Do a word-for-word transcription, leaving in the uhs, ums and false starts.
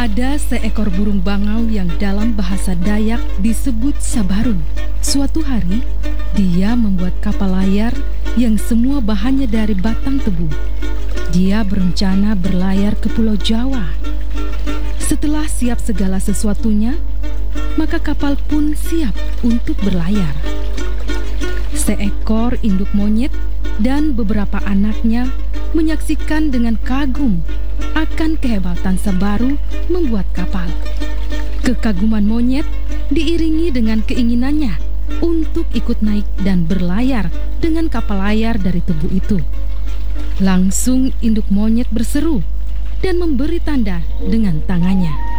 Ada seekor burung bangau yang dalam bahasa Dayak disebut sabarung. Suatu hari, dia membuat kapal layar yang semua bahannya dari batang tebu. Dia berencana berlayar ke Pulau Jawa. Setelah siap segala sesuatunya, maka kapal pun siap untuk berlayar. Seekor induk monyet dan beberapa anaknya menyaksikan dengan kagum akan kehebatan Sabaru membuat kapal. Kekaguman monyet diiringi dengan keinginannya untuk ikut naik dan berlayar dengan kapal layar dari tebu itu. Langsung induk monyet berseru dan memberi tanda dengan tangannya.